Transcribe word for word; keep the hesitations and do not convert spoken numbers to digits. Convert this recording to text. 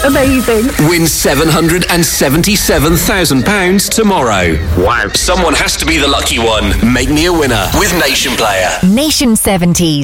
Amazing. Win seven hundred seventy-seven thousand pounds tomorrow. Wow. Someone has to be the lucky one. Make me a winner with Nation Player. Nation seventies.